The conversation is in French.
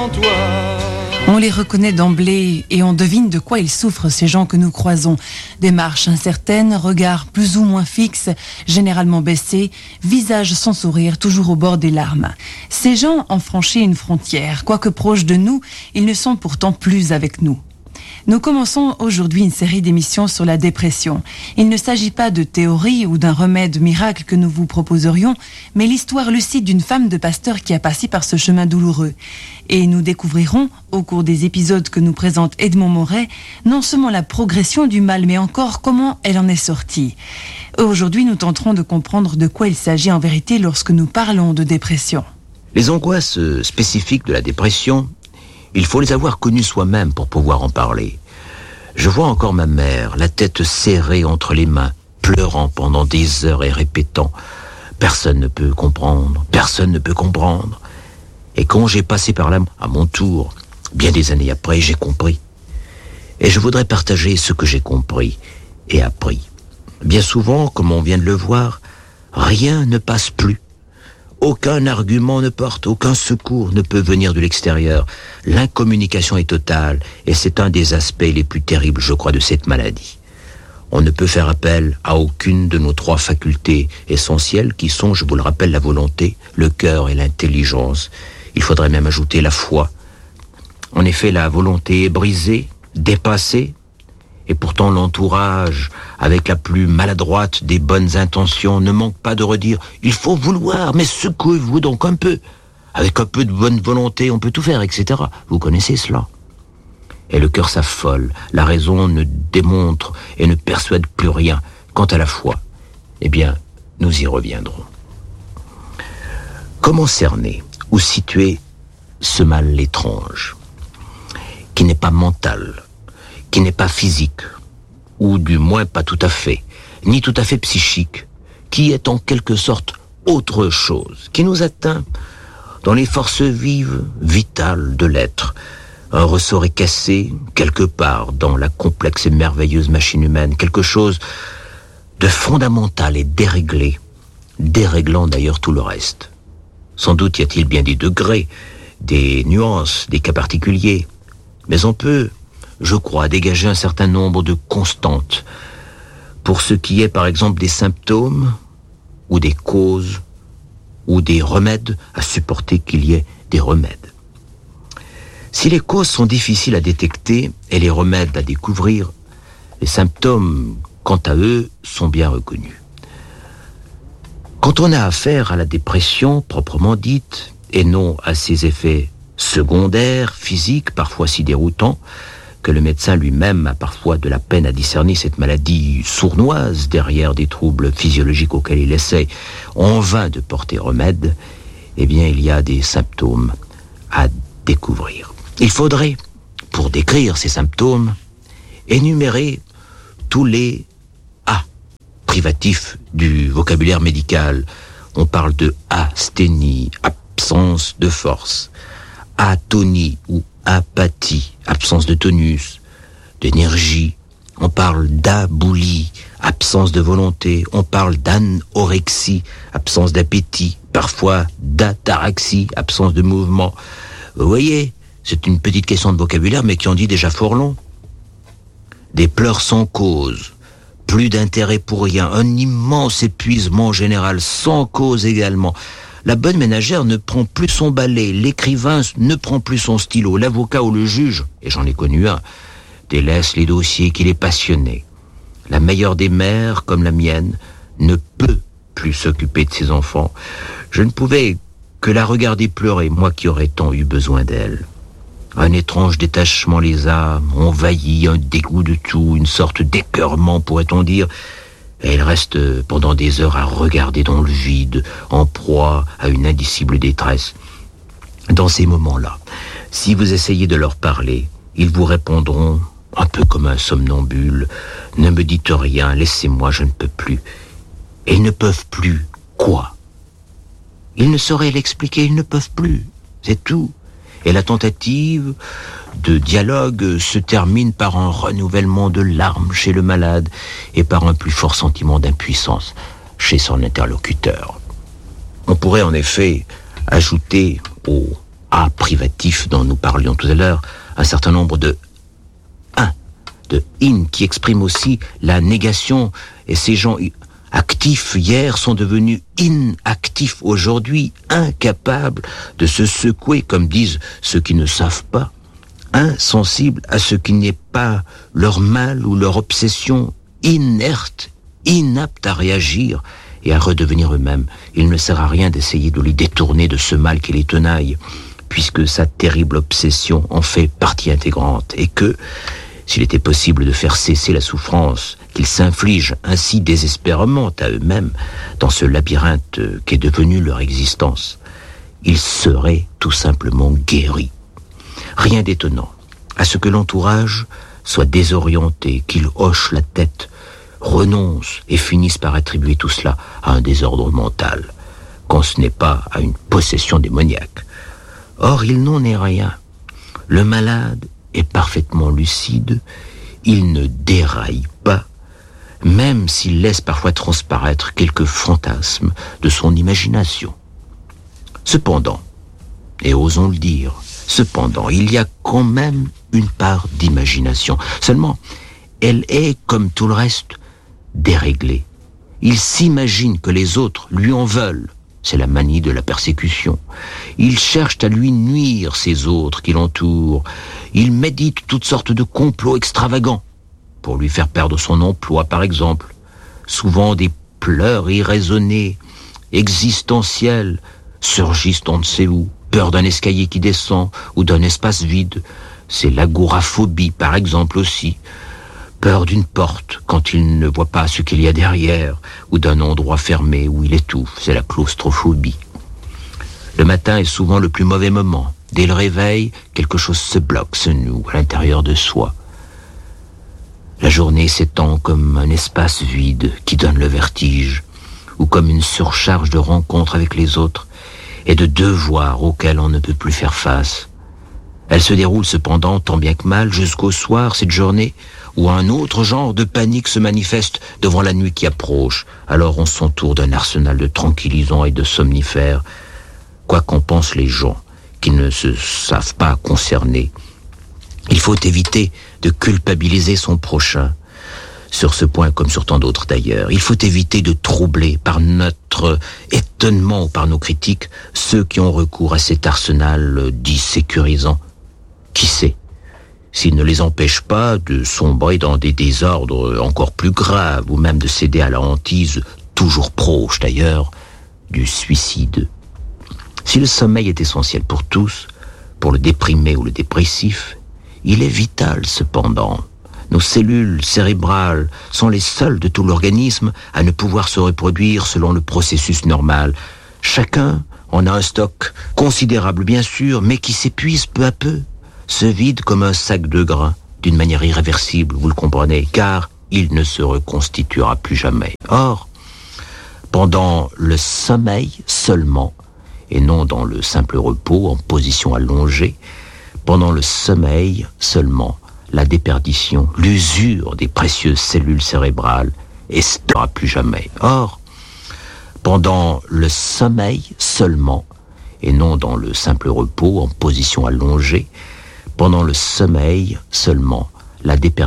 sans toi. On les reconnaît d'emblée et on devine de quoi ils souffrent, ces gens que nous croisons. Démarche incertaine, regard plus ou moins fixe, généralement baissé, visage sans sourire, toujours au bord des larmes. Ces gens ont franchi une frontière. Quoique proches de nous, ils ne sont pourtant plus avec nous. Nous commençons aujourd'hui une série d'émissions sur la dépression. Il ne s'agit pas de théorie ou d'un remède miracle que nous vous proposerions, mais l'histoire lucide d'une femme de pasteur qui a passé par ce chemin douloureux. Et nous découvrirons, au cours des épisodes que nous présente Edmond Moret, non seulement la progression du mal, mais encore comment elle en est sortie. Aujourd'hui, nous tenterons de comprendre de quoi il s'agit en vérité lorsque nous parlons de dépression. Les angoisses spécifiques de la dépression, il faut les avoir connues soi-même pour pouvoir en parler. Je vois encore ma mère, la tête serrée entre les mains, pleurant pendant des heures et répétant « Personne ne peut comprendre, personne ne peut comprendre ». Et quand j'ai passé par là, à mon tour, bien des années après, j'ai compris. Et je voudrais partager ce que j'ai compris et appris. Bien souvent, comme on vient de le voir, rien ne passe plus. Aucun argument ne porte, aucun secours ne peut venir de l'extérieur. L'incommunication est totale et c'est un des aspects les plus terribles, je crois, de cette maladie. On ne peut faire appel à aucune de nos trois facultés essentielles qui sont, je vous le rappelle, la volonté, le cœur et l'intelligence. Il faudrait même ajouter la foi. En effet, la volonté est brisée, dépassée, et pourtant l'entourage, avec la plus maladroite des bonnes intentions, ne manque pas de redire « Il faut vouloir, mais secouez-vous donc un peu. Avec un peu de bonne volonté, on peut tout faire, etc. » Vous connaissez cela. Et le cœur s'affole, la raison ne démontre et ne persuade plus rien. Quant à la foi, eh bien, nous y reviendrons. Comment cerner ou situer ce mal étrange, qui n'est pas mental, qui n'est pas physique, ou du moins pas tout à fait, ni tout à fait psychique, qui est en quelque sorte autre chose, qui nous atteint dans les forces vives, vitales de l'être. Un ressort est cassé quelque part dans la complexe et merveilleuse machine humaine, quelque chose de fondamental et déréglé, déréglant d'ailleurs tout le reste. Sans doute y a-t-il bien des degrés, des nuances, des cas particuliers, mais on peut, je crois, dégager un certain nombre de constantes pour ce qui est, par exemple, des symptômes ou des causes ou des remèdes, à supporter qu'il y ait des remèdes. Si les causes sont difficiles à détecter et les remèdes à découvrir, les symptômes, quant à eux, sont bien reconnus. Quand on a affaire à la dépression proprement dite, et non à ses effets secondaires, physiques, parfois si déroutants, que le médecin lui-même a parfois de la peine à discerner cette maladie sournoise derrière des troubles physiologiques auxquels il essaie en vain de porter remède, eh bien il y a des symptômes à découvrir. Il faudrait, pour décrire ces symptômes, énumérer tous les A privatifs du vocabulaire médical. On parle de asthénie, absence de force, atonie ou apathie, absence de tonus, d'énergie. On parle d'aboulie, absence de volonté. On parle d'anorexie, absence d'appétit. Parfois d'ataraxie, absence de mouvement. Vous voyez, c'est une petite question de vocabulaire, mais qui en dit déjà fort long. Des pleurs sans cause, plus d'intérêt pour rien, un immense épuisement général, sans cause également. La bonne ménagère ne prend plus son balai, l'écrivain ne prend plus son stylo, l'avocat ou le juge, et j'en ai connu un, délaisse les dossiers qui les passionnaient. La meilleure des mères, comme la mienne, ne peut plus s'occuper de ses enfants. Je ne pouvais que la regarder pleurer, moi qui aurais tant eu besoin d'elle. Un étrange détachement les a envahis, un dégoût de tout, une sorte d'écœurement, pourrait-on dire. Et elle reste pendant des heures à regarder dans le vide, en proie à une indicible détresse. Dans ces moments-là, si vous essayez de leur parler, ils vous répondront, un peu comme un somnambule, « Ne me dites rien, laissez-moi, je ne peux plus. » Et ils ne peuvent plus quoi? Ils ne sauraient l'expliquer, ils ne peuvent plus, c'est tout. Et la tentative de dialogue se termine par un renouvellement de larmes chez le malade et par un plus fort sentiment d'impuissance chez son interlocuteur. On pourrait en effet ajouter au A privatif dont nous parlions tout à l'heure, un certain nombre de in qui expriment aussi la négation, et ces gens actifs hier sont devenus inactifs aujourd'hui, incapables de se secouer, comme disent ceux qui ne savent pas, insensibles à ce qui n'est pas leur mal ou leur obsession, inertes, inaptes à réagir et à redevenir eux-mêmes. Il ne sert à rien d'essayer de les détourner de ce mal qui les tenaille, puisque sa terrible obsession en fait partie intégrante, et que, s'il était possible de faire cesser la souffrance qu'ils s'infligent ainsi désespérément à eux-mêmes dans ce labyrinthe qu'est devenu leur existence, ils seraient tout simplement guéris. Rien d'étonnant à ce que l'entourage soit désorienté, qu'il hoche la tête, renonce et finisse par attribuer tout cela à un désordre mental, quand ce n'est pas à une possession démoniaque. Or, il n'en est rien. Le malade est parfaitement lucide, il ne déraille pas, même s'il laisse parfois transparaître quelques fantasmes de son imagination. Cependant, et osons le dire, cependant, il y a quand même une part d'imagination. Seulement, elle est, comme tout le reste, déréglée. Il s'imagine que les autres lui en veulent. C'est la manie de la persécution. Il cherche à lui nuire ces autres qui l'entourent. Il médite toutes sortes de complots extravagants pour lui faire perdre son emploi, par exemple. Souvent des pleurs irraisonnés, existentiels, surgissent on ne sait où. Peur d'un escalier qui descend ou d'un espace vide. C'est l'agoraphobie, par exemple, aussi. Peur d'une porte quand il ne voit pas ce qu'il y a derrière, ou d'un endroit fermé où il étouffe, c'est la claustrophobie. Le matin est souvent le plus mauvais moment. Dès le réveil, quelque chose se bloque, se noue à l'intérieur de soi. La journée s'étend comme un espace vide qui donne le vertige, ou comme une surcharge de rencontres avec les autres et de devoirs auxquels on ne peut plus faire face. Elle se déroule cependant, tant bien que mal, jusqu'au soir, cette journée, où un autre genre de panique se manifeste devant la nuit qui approche. Alors on s'entoure d'un arsenal de tranquillisants et de somnifères. Quoi qu'en pensent les gens qui ne se savent pas concernés, il faut éviter de culpabiliser son prochain. Sur ce point, comme sur tant d'autres d'ailleurs, il faut éviter de troubler par notre étonnement ou par nos critiques ceux qui ont recours à cet arsenal dit sécurisant. Qui sait s'il ne les empêche pas de sombrer dans des désordres encore plus graves, ou même de céder à la hantise, toujours proche d'ailleurs, du suicide. Si le sommeil est essentiel pour tous, pour le déprimé ou le dépressif, il est vital cependant. Nos cellules cérébrales sont les seules de tout l'organisme à ne pouvoir se reproduire selon le processus normal. Chacun en a un stock considérable bien sûr, mais qui s'épuise peu à peu, se vide comme un sac de grains, d'une manière irréversible, vous le comprenez, car il ne se reconstituera plus jamais. Or, pendant le sommeil seulement, et non dans le simple repos en position allongée, pendant le sommeil seulement, la déperdition, l'usure des précieuses cellules cérébrales n'espérera plus jamais. Or, pendant le sommeil seulement, et non dans le simple repos en position allongée, pendant le sommeil seulement, la déperdition